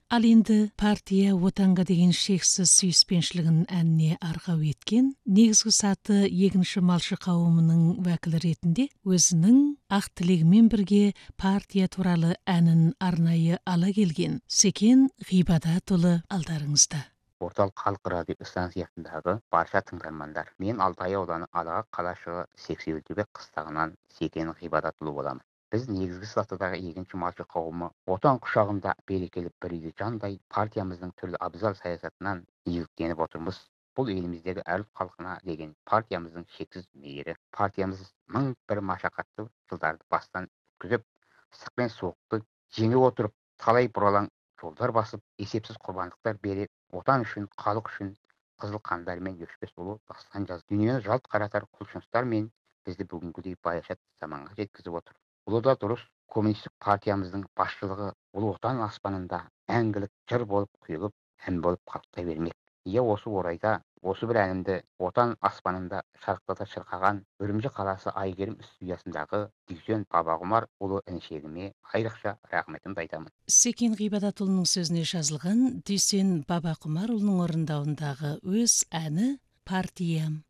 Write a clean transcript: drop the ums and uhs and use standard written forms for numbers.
Ал енді партия отанға деген шексіз сүйіспеншілігін әніне арқау еткен негізгі саты егінші малшы қауымының вәкілі ретінде өзінің ақ тілегімен бірге партия туралы әнін арнайы ала келген Секен Ғибадатұлы алдарыңызда. Орталық халық радио станциясындағы барша тыңдармандар, мен Алтай ауданы Адағы қалашығы Сексеуілтөбе қыстағынан Секен Ғибадатұлы боламын. Біз негізгі сатыдағы егінші малшы қауымы отан құшағында берекелі бірге жандай партиямыздың түрлі абзал саясатынан игіліктеніп отырмыз. Бұл еліміздегі әр халқына деген партиямыздың шексіз мейірі. Партиямыз мың бір машақатты жылдарды бастан өткізіп, ыстық пен суықты жеңіп отырып, талай бұралаң жолдар басып, есепсіз құрбандықтар беріп, отан үшін, халық үшін қызыл қандарымен өшпес ұлы дастан жазып, дүниені жалт қаратар құлшыныстар мен бізді бүгінгідей баяшат заманға жеткізіп отыр. Бұл да дұрыс. Коммунистік партиямыздың басшылығы ұлы отан аспанында мәңгілік жыр болып құйылып, ән болып қалықтай бермек. Осы орайда осы бір әнімді отан аспанында шарықтата шырқаған Үрімжі қаласы Айгерім студиясындағы Дүйсен Бабағұмар ұлы інішегіме айрықша рахметімді айтамын. Секен Ғибадатұлының сөзіне жазылған Дүйсен Бабақұмарұлының орындауындағы өз әні «Партиям».